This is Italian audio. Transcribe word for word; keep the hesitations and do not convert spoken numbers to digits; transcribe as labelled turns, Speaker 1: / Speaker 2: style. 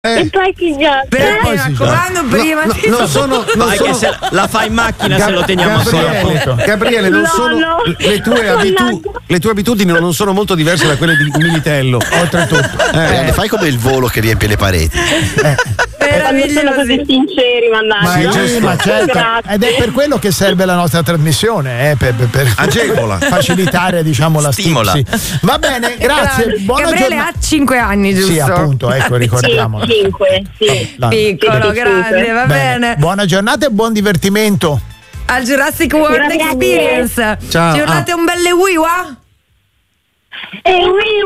Speaker 1: Eh.
Speaker 2: E poi chi gioca?
Speaker 1: Però
Speaker 3: mi raccomando, prima
Speaker 1: no,
Speaker 3: di
Speaker 1: no, non sono, non
Speaker 4: Vai
Speaker 1: sono...
Speaker 4: che se la fa in macchina
Speaker 1: Gab-
Speaker 4: se lo teniamo
Speaker 1: Gabriele,
Speaker 4: solo.
Speaker 1: Gabriele, non
Speaker 2: No,
Speaker 1: sono
Speaker 2: no.
Speaker 1: le tue abitu- le tue abitudini non sono molto diverse da quelle di Militello, oltretutto.
Speaker 5: Eh, ne fai come il volo che riempie le pareti.
Speaker 2: Quando sono così sinceri,
Speaker 3: Ah,
Speaker 2: mannaggia.
Speaker 3: ma, sì, ma certo.
Speaker 2: Grazie.
Speaker 3: Ed è per quello che serve la nostra trasmissione, eh, per, per, per
Speaker 1: Agevola.
Speaker 3: facilitare, diciamo, la
Speaker 5: Stimola.
Speaker 3: sì. Va bene, grazie. Buona
Speaker 6: Gabriele
Speaker 3: giornata.
Speaker 6: ha cinque anni, giusto?
Speaker 3: Sì, appunto, ecco, ricordiamolo.
Speaker 2: Sì, cinque, sì.
Speaker 3: La-
Speaker 6: Piccolo,
Speaker 2: Sì,
Speaker 6: grande, va bene.
Speaker 3: Buona giornata e buon divertimento.
Speaker 6: Al Jurassic World
Speaker 2: Grazie.
Speaker 6: Experience.
Speaker 1: Ciao.
Speaker 6: Giornate un belle Wiwa?
Speaker 2: E